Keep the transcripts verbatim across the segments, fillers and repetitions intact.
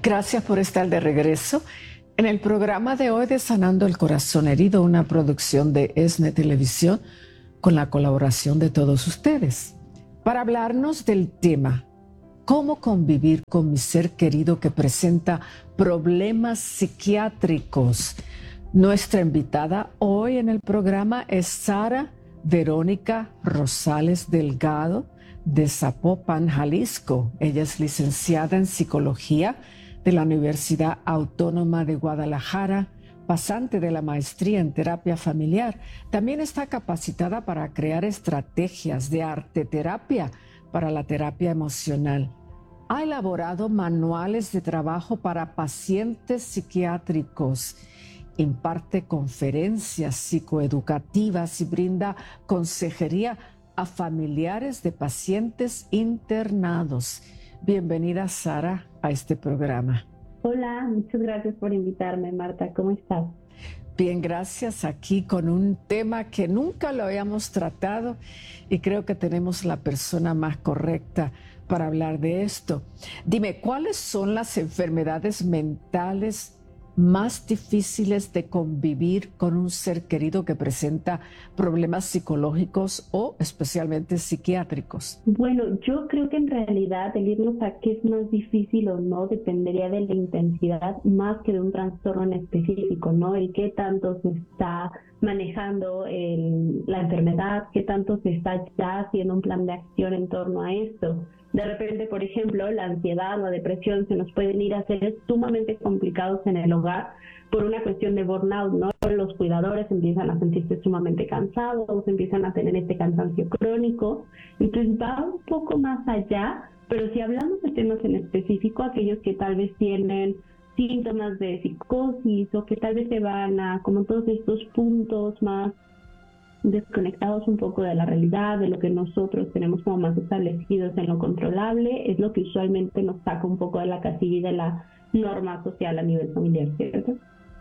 Gracias por estar de regreso en el programa de hoy de Sanando el Corazón Herido, una producción de ESNE Televisión con la colaboración de todos ustedes, para hablarnos del tema ¿cómo convivir con mi ser querido que presenta problemas psiquiátricos? Nuestra invitada hoy en el programa es Sara Verónica Rosales Delgado de Zapopan, Jalisco. Ella es licenciada en Psicología de la Universidad Autónoma de Guadalajara, pasante de la maestría en terapia familiar. También está capacitada para crear estrategias de arteterapia para la terapia emocional. Ha elaborado manuales de trabajo para pacientes psiquiátricos, imparte conferencias psicoeducativas y brinda consejería a familiares de pacientes internados. Bienvenida, Sara, a este programa. Hola, muchas gracias por invitarme, Marta. ¿Cómo estás? Bien, gracias. Aquí con un tema que nunca lo habíamos tratado y creo que tenemos la persona más correcta para hablar de esto. Dime, ¿cuáles son las enfermedades mentales más difíciles de convivir con un ser querido que presenta problemas psicológicos o especialmente psiquiátricos? Bueno, yo creo que en realidad el irnos a qué es más difícil o no dependería de la intensidad más que de un trastorno en específico, ¿no? El qué tanto se está manejando el, la enfermedad, qué tanto se está ya haciendo un plan de acción en torno a esto. De repente, por ejemplo, la ansiedad o la depresión se nos pueden ir a ser sumamente complicados en el hogar por una cuestión de burnout, ¿no? Los cuidadores empiezan a sentirse sumamente cansados, empiezan a tener este cansancio crónico. Entonces va un poco más allá, pero si hablamos de temas en específico, aquellos que tal vez tienen síntomas de psicosis o que tal vez se van a como todos estos puntos más desconectados un poco de la realidad, de lo que nosotros tenemos como más establecidos en lo controlable, es lo que usualmente nos saca un poco de la casilla y de la norma social a nivel familiar, ¿cierto?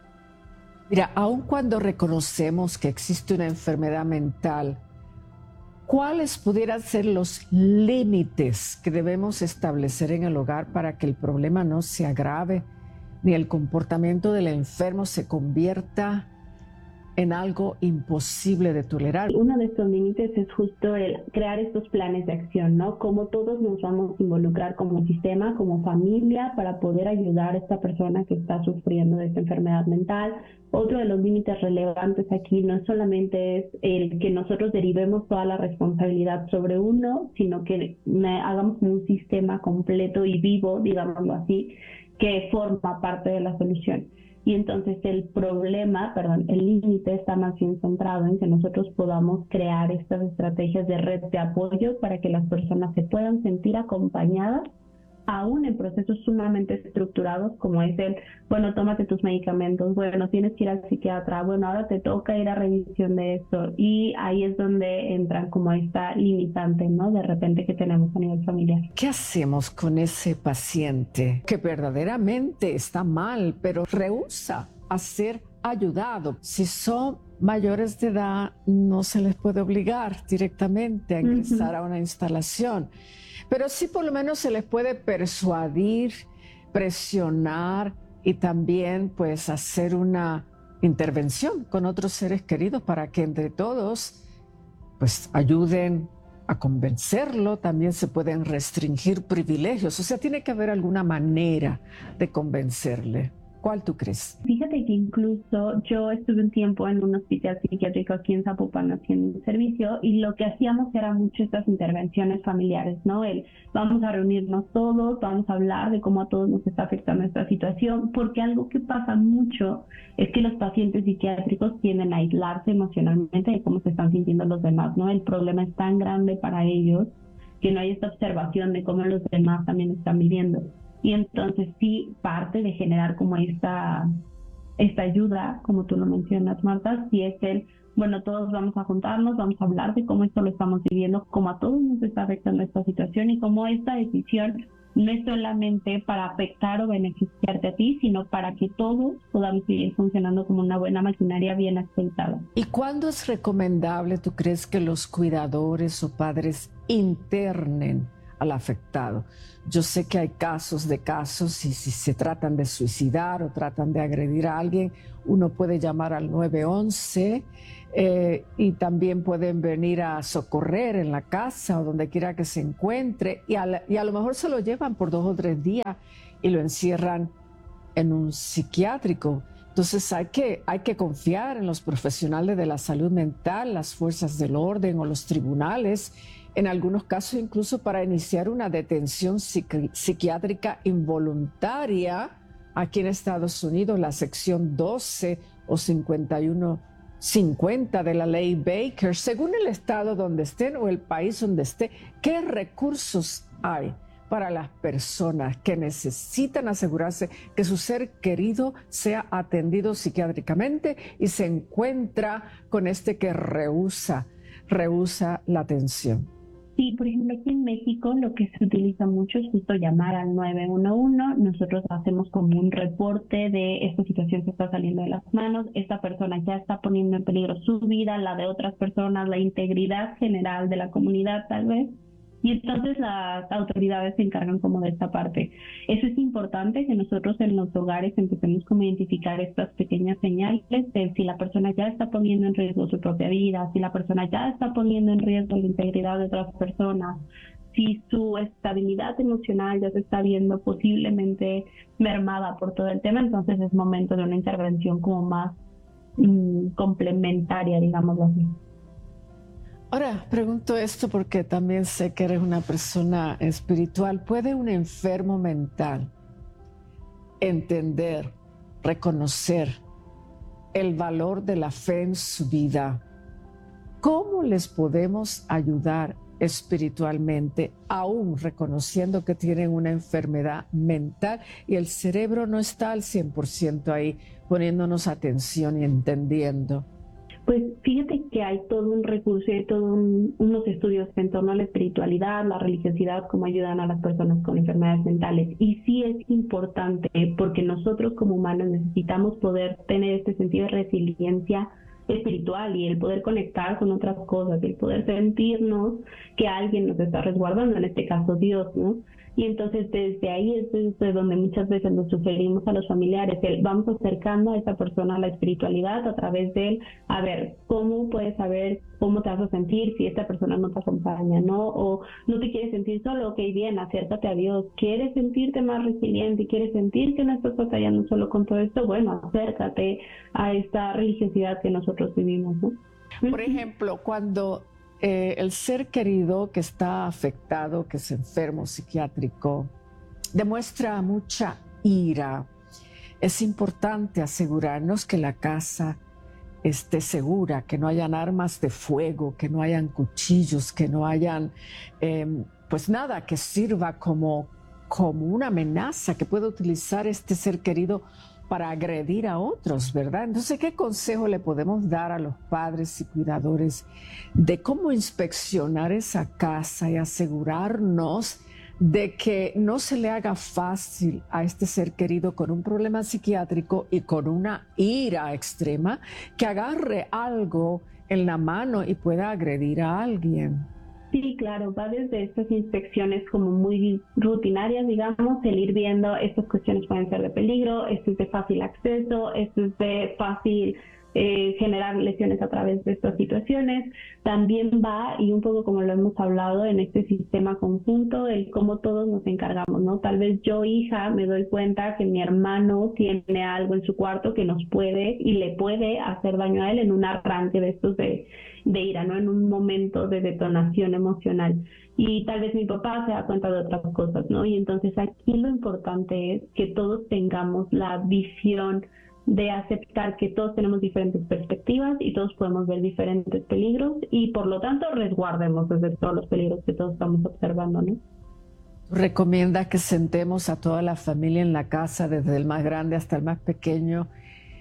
Mira, aun cuando reconocemos que existe una enfermedad mental, ¿cuáles pudieran ser los límites que debemos establecer en el hogar para que el problema no se agrave ni el comportamiento del enfermo se convierta en algo imposible de tolerar? Uno de estos límites es justo el crear estos planes de acción, ¿no? Cómo todos nos vamos a involucrar como sistema, como familia, para poder ayudar a esta persona que está sufriendo de esta enfermedad mental. Otro de los límites relevantes aquí no solamente es el que nosotros derivemos toda la responsabilidad sobre uno, sino que hagamos un sistema completo y vivo, digámoslo así, que forma parte de la solución. Y entonces el problema, perdón, el límite está más bien centrado en que nosotros podamos crear estas estrategias de red de apoyo para que las personas se puedan sentir acompañadas, aún en procesos sumamente estructurados como es el, bueno, tómate tus medicamentos, bueno, tienes que ir al psiquiatra, bueno, ahora te toca ir a revisión de esto. Y ahí es donde entran como esta limitante, ¿no? De repente que tenemos a nivel familiar. ¿Qué hacemos con ese paciente que verdaderamente está mal, pero rehúsa a ser ayudado? Si son mayores de edad, no se les puede obligar directamente a ingresar uh-huh. a una instalación. Pero sí por lo menos se les puede persuadir, presionar y también pues hacer una intervención con otros seres queridos para que entre todos pues ayuden a convencerlo. También se pueden restringir privilegios, o sea, tiene que haber alguna manera de convencerle. ¿Cuál tú crees? Fíjate que incluso yo estuve un tiempo en un hospital psiquiátrico aquí en Zapopan haciendo un servicio y lo que hacíamos era mucho estas intervenciones familiares, ¿no? El vamos a reunirnos todos, vamos a hablar de cómo a todos nos está afectando esta situación, porque algo que pasa mucho es que los pacientes psiquiátricos tienden a aislarse emocionalmente de cómo se están sintiendo los demás, ¿no? El problema es tan grande para ellos que no hay esta observación de cómo los demás también están viviendo. Y entonces sí, parte de generar como esta, esta ayuda, como tú lo mencionas, Marta, sí es el, bueno, todos vamos a juntarnos, vamos a hablar de cómo esto lo estamos viviendo, cómo a todos nos está afectando esta situación y cómo esta decisión no es solamente para afectar o beneficiarte a ti, sino para que todos podamos seguir funcionando como una buena maquinaria bien aceitada. ¿Y cuándo es recomendable, tú crees, que los cuidadores o padres internen al afectado. Yo sé que hay casos de casos y si se tratan de suicidar o tratan de agredir a alguien, uno puede llamar al nueve once eh, y también pueden venir a socorrer en la casa o donde quiera que se encuentre y a, la, y a lo mejor se lo llevan por dos o tres días y lo encierran en un psiquiátrico. Entonces hay que, hay que confiar en los profesionales de la salud mental, las fuerzas del orden o los tribunales, en algunos casos incluso para iniciar una detención psiqui- psiquiátrica involuntaria. Aquí en Estados Unidos, la sección doce o cincuenta y uno cincuenta de la ley Baker, según el estado donde estén o el país donde esté, ¿qué recursos hay para las personas que necesitan asegurarse que su ser querido sea atendido psiquiátricamente y se encuentra con este que rehúsa, rehúsa la atención? Sí, por ejemplo, aquí en México lo que se utiliza mucho es justo llamar al nueve uno uno. Nosotros hacemos como un reporte de esta situación que está saliendo de las manos. Esta persona ya está poniendo en peligro su vida, la de otras personas, la integridad general de la comunidad tal vez. Y entonces las autoridades se encargan como de esta parte. Eso es importante, que nosotros en los hogares empecemos como a identificar estas pequeñas señales de si la persona ya está poniendo en riesgo su propia vida, si la persona ya está poniendo en riesgo la integridad de otras personas, si su estabilidad emocional ya se está viendo posiblemente mermada por todo el tema, entonces es momento de una intervención como más mmm, complementaria, digámoslo así. Ahora, pregunto esto porque también sé que eres una persona espiritual. ¿Puede un enfermo mental entender, reconocer el valor de la fe en su vida? ¿Cómo les podemos ayudar espiritualmente, aún reconociendo que tienen una enfermedad mental y el cerebro no está al cien por ciento ahí poniéndonos atención y entendiendo? Pues fíjate que hay todo un recurso, hay todos un, unos estudios en torno a la espiritualidad, la religiosidad, cómo ayudan a las personas con enfermedades mentales. Y sí es importante porque nosotros como humanos necesitamos poder tener este sentido de resiliencia espiritual y el poder conectar con otras cosas, el poder sentirnos que alguien nos está resguardando, en este caso Dios, ¿no? Y entonces desde ahí es desde donde muchas veces nos sugerimos a los familiares, el, vamos acercando a esa persona a la espiritualidad a través de él, a ver, ¿cómo puedes saber cómo te vas a sentir si esta persona no te acompaña, ¿no? O no te quieres sentir solo, ok, bien, acércate a Dios. ¿Quieres sentirte más resiliente? ¿Quieres sentir que no estás batallando solo con todo esto? Bueno, acércate a esta religiosidad que nosotros vivimos, ¿no? Por ejemplo, cuando Eh, el ser querido que está afectado, que es enfermo psiquiátrico, demuestra mucha ira, es importante asegurarnos que la casa esté segura, que no hayan armas de fuego, que no hayan cuchillos, que no hayan eh, pues nada que sirva como, como una amenaza que pueda utilizar este ser querido para agredir a otros, ¿verdad? Entonces, ¿qué consejo le podemos dar a los padres y cuidadores de cómo inspeccionar esa casa y asegurarnos de que no se le haga fácil a este ser querido con un problema psiquiátrico y con una ira extrema que agarre algo en la mano y pueda agredir a alguien? Sí, claro, va desde estas inspecciones como muy rutinarias, digamos, el ir viendo estas cuestiones pueden ser de peligro, esto es de fácil acceso, esto es de fácil eh, generar lesiones a través de estas situaciones. También va, y un poco como lo hemos hablado, en este sistema conjunto, el cómo todos nos encargamos, ¿no? Tal vez yo, hija, me doy cuenta que mi hermano tiene algo en su cuarto que nos puede y le puede hacer daño a él en un arranque de estos de de ira, ¿no? En un momento de detonación emocional. Y tal vez mi papá se da cuenta de otras cosas, ¿no? Y entonces aquí lo importante es que todos tengamos la visión de aceptar que todos tenemos diferentes perspectivas y todos podemos ver diferentes peligros y por lo tanto resguardemos desde todos los peligros que todos estamos observando, ¿no? ¿Recomienda que sentemos a toda la familia en la casa, desde el más grande hasta el más pequeño,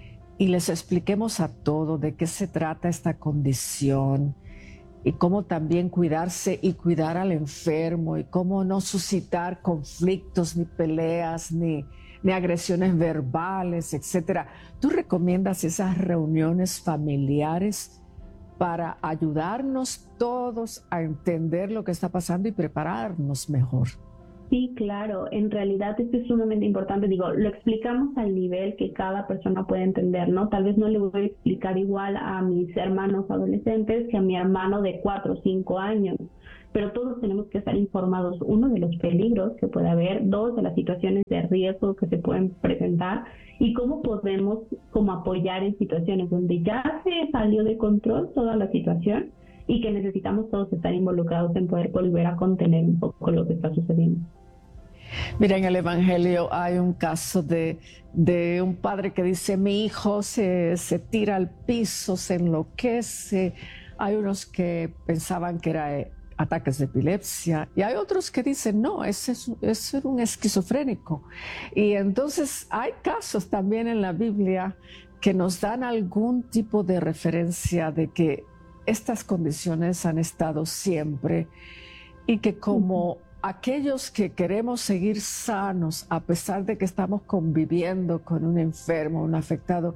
y les expliquemos a todos de qué se trata esta condición y cómo también cuidarse y cuidar al enfermo y cómo no suscitar conflictos, ni peleas, ni, ni agresiones verbales, etcétera? ¿Tú recomiendas esas reuniones familiares para ayudarnos todos a entender lo que está pasando y prepararnos mejor. Sí, claro, en realidad esto es sumamente importante. Digo, lo explicamos al nivel que cada persona puede entender, ¿no? Tal vez no le voy a explicar igual a mis hermanos adolescentes que a mi hermano de cuatro o cinco años, pero todos tenemos que estar informados, uno, de los peligros que puede haber, dos, de las situaciones de riesgo que se pueden presentar y cómo podemos como apoyar en situaciones donde ya se salió de control toda la situación y que necesitamos todos estar involucrados en poder volver a contener un poco lo que está sucediendo. Mira, en el Evangelio hay un caso de, de un padre que dice: mi hijo se, se tira al piso, se enloquece. Hay unos que pensaban que era eh, ataques de epilepsia y hay otros que dicen: no, ese es, es un esquizofrénico. Y entonces hay casos también en la Biblia que nos dan algún tipo de referencia de que estas condiciones han estado siempre y que como aquellos que queremos seguir sanos a pesar de que estamos conviviendo con un enfermo, un afectado,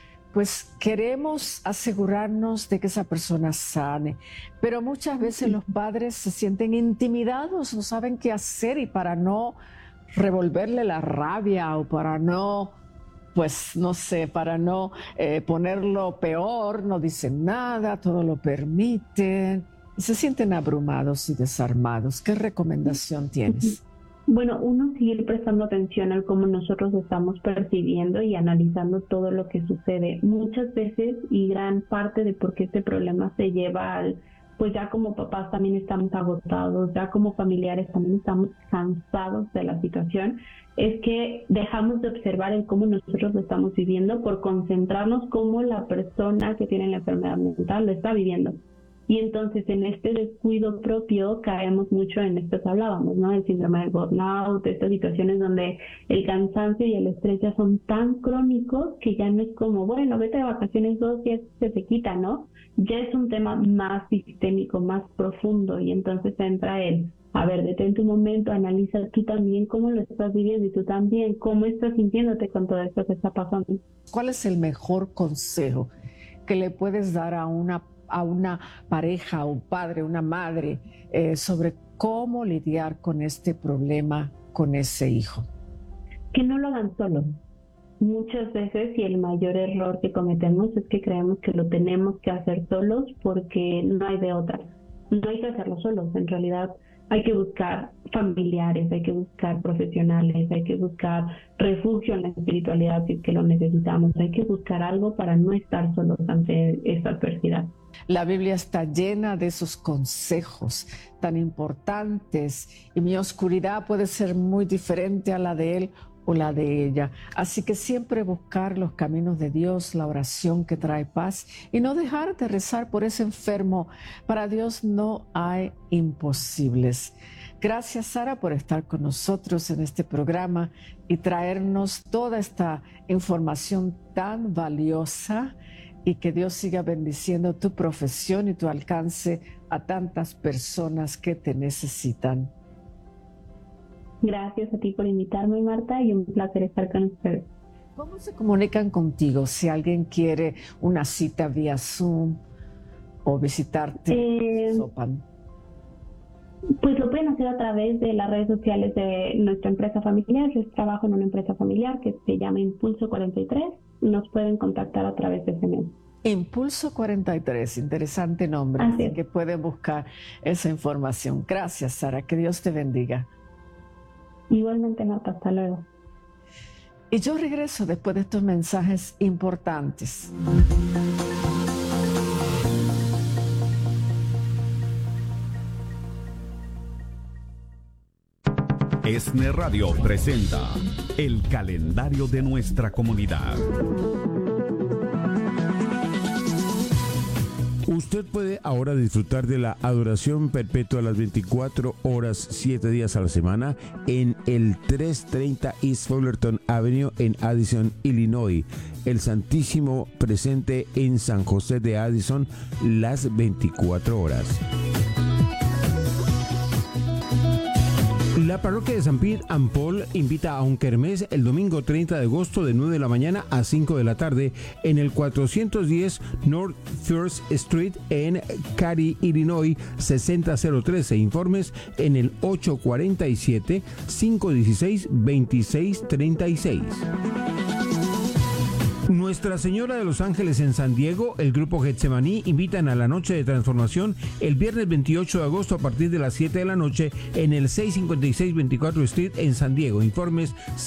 pues queremos asegurarnos de que esa persona sane. Pero muchas veces los padres se sienten intimidados, no saben qué hacer, y para no revolverle la rabia o para no, pues no sé, para no eh, ponerlo peor, no dicen nada, todo lo permiten. Y se sienten abrumados y desarmados. ¿Qué recomendación tienes? Bueno, uno, seguir prestando atención a cómo nosotros estamos percibiendo y analizando todo lo que sucede. Muchas veces, y gran parte de por qué este problema se lleva al, pues ya como papás también estamos agotados, ya como familiares también estamos cansados de la situación, es que dejamos de observar el cómo nosotros lo estamos viviendo por concentrarnos cómo la persona que tiene la enfermedad mental lo está viviendo. Y entonces en este descuido propio caemos mucho en esto que hablábamos, ¿no? El síndrome del burnout, estas situaciones donde el cansancio y el estrés ya son tan crónicos que ya no es como, bueno, vete de vacaciones dos días, se te quita, ¿no? Ya es un tema más sistémico, más profundo, y entonces entra el, a ver, detente un momento, analiza tú también cómo lo estás viviendo y tú también cómo estás sintiéndote con todo esto que está pasando. ¿Cuál es el mejor consejo que le puedes dar a una a una pareja, un padre, una madre, eh, sobre cómo lidiar con este problema, con ese hijo? Que no lo hagan solos. Muchas veces, y el mayor error que cometemos es que creemos que lo tenemos que hacer solos porque no hay de otra. No hay que hacerlo solos, en realidad hay que buscar familiares, hay que buscar profesionales, hay que buscar refugio en la espiritualidad si es que lo necesitamos, hay que buscar algo para no estar solos ante esta adversidad. La Biblia está llena de esos consejos tan importantes y mi oscuridad puede ser muy diferente a la de él o la de ella. Así que siempre buscar los caminos de Dios, la oración que trae paz y no dejar de rezar por ese enfermo. Para Dios no hay imposibles. Gracias, Sara, por estar con nosotros en este programa y traernos toda esta información tan valiosa, y que Dios siga bendiciendo tu profesión y tu alcance a tantas personas que te necesitan. Gracias a ti por invitarme, Marta, y un placer estar con ustedes. ¿Cómo se comunican contigo si alguien quiere una cita vía Zoom o visitarte eh, en Sopan? Pues lo pueden hacer a través de las redes sociales de nuestra empresa familiar. Yo trabajo en una empresa familiar que se llama Impulso cuarenta y tres. Nos pueden contactar a través de ese medio. Impulso cuarenta y tres, interesante nombre, así que pueden buscar esa información. Gracias, Sara, que Dios te bendiga. Igualmente, Marta, hasta luego. Y yo regreso después de estos mensajes importantes. ESNE Radio presenta el calendario de nuestra comunidad. Usted puede ahora disfrutar de la adoración perpetua las veinticuatro horas, siete días a la semana en el trescientos treinta East Fullerton Avenue en Addison, Illinois. El Santísimo presente en San José de Addison las veinticuatro horas. La parroquia de San Pete and Paul invita a un kermés el domingo treinta de agosto de nueve de la mañana a cinco de la tarde en el cuatrocientos diez North First Street en Cary, Illinois sesenta cero trece. Informes en el ocho cuatro siete, cinco uno seis, dos seis tres seis. Nuestra Señora de los Ángeles en San Diego, el grupo Getsemaní invitan a la Noche de Transformación el viernes veintiocho de agosto a partir de las siete de la noche en el seiscientos cincuenta y seis veinticuatro Street en San Diego. Informes